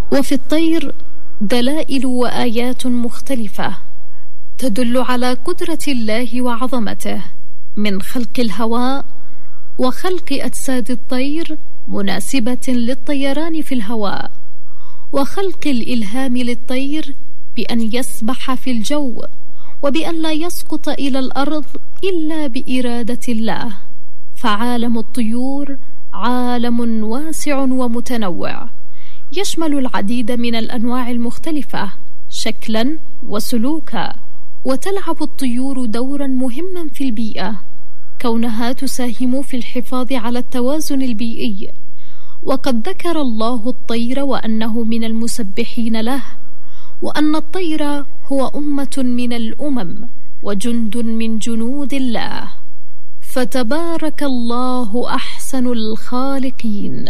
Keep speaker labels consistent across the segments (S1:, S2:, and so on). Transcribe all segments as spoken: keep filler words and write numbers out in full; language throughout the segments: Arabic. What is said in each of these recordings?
S1: وفي الطير دلائل وآيات مختلفة تدل على قدرة الله وعظمته، من خلق الهواء وخلق أجساد الطير مناسبة للطيران في الهواء، وخلق الإلهام للطير بأن يسبح في الجو، وبأن لا يسقط إلى الأرض إلا بإرادة الله. فعالم الطيور عالم واسع ومتنوع، يشمل العديد من الأنواع المختلفة شكلا وسلوكا، وتلعب الطيور دورا مهما في البيئة، كونها تساهم في الحفاظ على التوازن البيئي. وقد ذكر الله الطير وأنه من المسبحين له، وأن الطير هو أمة من الأمم وجند من جنود الله، فتبارك الله أحسن الخالقين.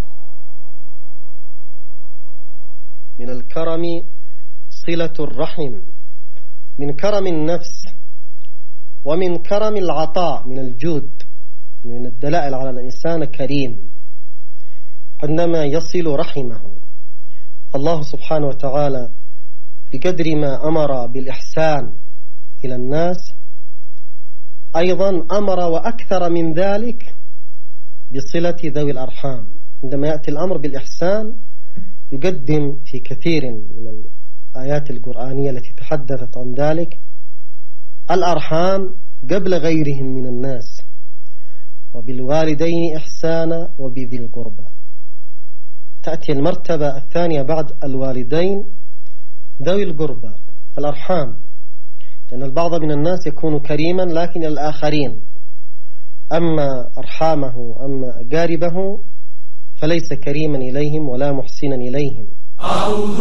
S2: من الكرم صلة الرحم، من كرم النفس، ومن كرم العطاء، من الجود، من الدلائل على الإنسان كريم عندما يصل رحمه. الله سبحانه وتعالى بقدر ما أمر بالإحسان إلى الناس أيضا أمر وأكثر من ذلك بصلة ذوي الأرحام. عندما يأتي الأمر بالإحسان يقدم في كثير من الآيات القرآنية التي تحدثت عن ذلك الأرحام قبل غيرهم من الناس، وبالوالدين إحسانا وبذي القربى. تأتي المرتبة الثانية بعد الوالدين ذوي القربى الأرحام، لأن البعض من الناس يكون كريما لكن الآخرين، أما أرحامه أما أقاربه فليس كريما إليهم ولا محسنا إليهم.